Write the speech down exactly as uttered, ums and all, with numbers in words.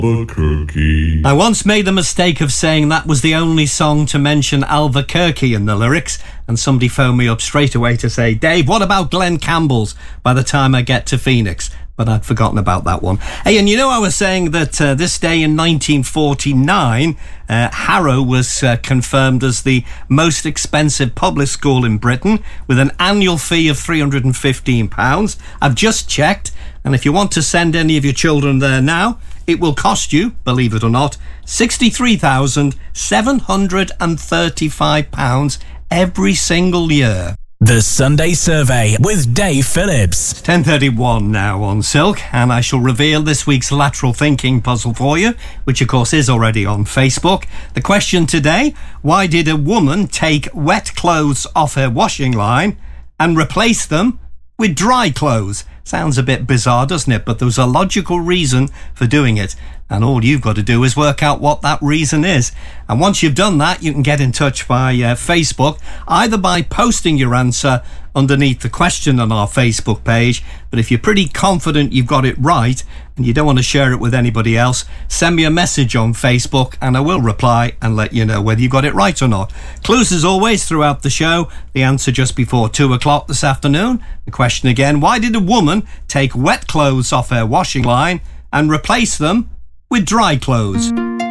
Albuquerque. I once made the mistake of saying that was the only song to mention Albuquerque in the lyrics, and somebody phoned me up straight away to say, Dave, what about Glen Campbell's by the time I get to Phoenix? But I'd forgotten about that one. Hey, and you know I was saying that uh, this day in nineteen forty-nine, uh, Harrow was uh, confirmed as the most expensive public school in Britain with an annual fee of three hundred fifteen pounds. I've just checked, and if you want to send any of your children there now, it will cost you, believe it or not, sixty-three thousand seven hundred thirty-five pounds every single year. The Sunday Survey with Dave Phillips. It's ten thirty-one now on Silk, and I shall reveal this week's lateral thinking puzzle for you, which of course is already on Facebook. The question today: why did a woman take wet clothes off her washing line and replace them with dry clothes? Sounds a bit bizarre, doesn't it? But there was a logical reason for doing it, and all you've got to do is work out what that reason is. And once you've done that, you can get in touch by uh, Facebook, either by posting your answer underneath the question on our Facebook page, but if you're pretty confident you've got it right and you don't want to share it with anybody else, send me a message on Facebook and I will reply and let you know whether you got it right or not. Clues as always throughout the show. The answer just before two o'clock this afternoon. The question again: why did a woman take wet clothes off her washing line and replace them with dry clothes?